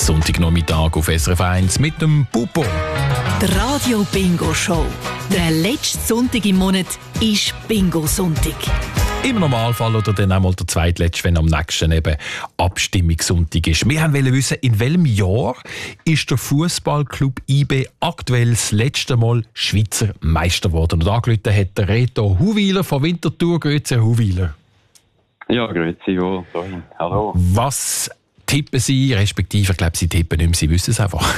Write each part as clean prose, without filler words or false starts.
Sonntagnachmittag auf SRF 1 mit dem Pupo. Die Radio Bingo Show. Der letzte Sonntag im Monat ist Bingo-Sonntag. Im Normalfall oder dann einmal der zweitletzte, wenn am nächsten eben Abstimmungssonntag ist. Wir wollten wissen, in welchem Jahr ist der Fußballclub IB aktuell das letzte Mal Schweizer Meister geworden. Und angerufen hat der Reto Huwiler von Winterthur. Grüezi, Herr Huwiler. Ja, grüezi, ja. Sorry. Hallo. Was tippen Sie, respektive, ich glaube, Sie tippen nicht mehr, Sie wissen es einfach.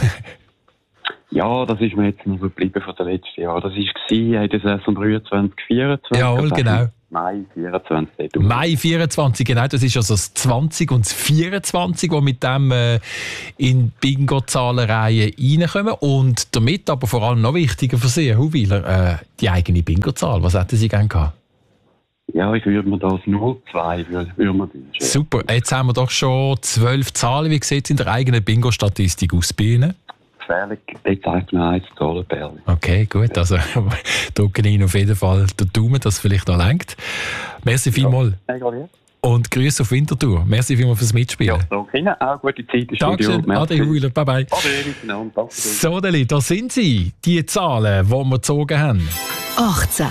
Ja, das ist mir jetzt noch geblieben von den letzten Jahren. Das war in der Saison 23, 24. Jawohl, genau. Mai 24. Mai 24, genau. Das ist also das 20 und das 24, die mit dem in Bingo-Zahlenreihe reinkommen. Und damit aber vor allem noch wichtiger für Sie, Herr Huwiler, die eigene Bingo-Zahl. Was hätten Sie gerne gehabt? Ja, ich würde mir das 02 würde mir wünschen. Super, jetzt haben wir doch schon 12 Zahlen. Wie sieht es in der eigenen Bingo-Statistik aus bei Ihnen? Gefährlich, jetzt zeigt mir eins Zahlenperle. Okay, gut. Also drücken Ihnen auf jeden Fall den Daumen, dass es vielleicht noch reicht. Merci vielmals. Ja, und Grüße auf Winterthur. Merci vielmals fürs Mitspielen. Ja, danke Ihnen. Auch gute Zeit im Studio. Dankeschön. Ade Huwiler. Bye bye. Ade, danke. So, Deli, da sind sie. Die Zahlen, die wir gezogen haben. 18,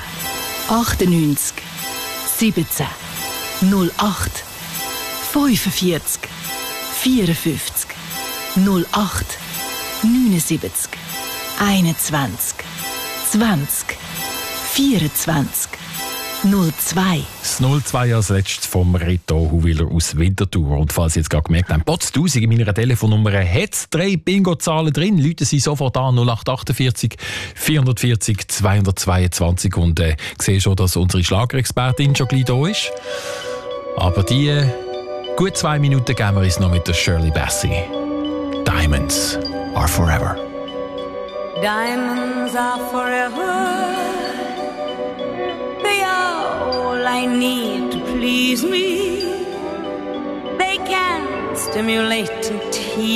98, 17, 08, 45, 54, 08, 79, 21, 20, 24, 02. Das 02 als letztes vom Reto Huwiler aus Winterthur. Und falls Sie jetzt gerade gemerkt haben, Potz 1000 in meiner Telefonnummer hat es 3 Bingo-Zahlen drin. Rufen Sie sofort an 0848 440 222 und sehe schon, dass unsere Schlagerexpertin schon gleich da ist. Aber die gut 2 Minuten geben wir uns noch mit der Shirley Bassey. Diamonds are forever. Diamonds are forever. They are all I need to please me. They can stimulate and tease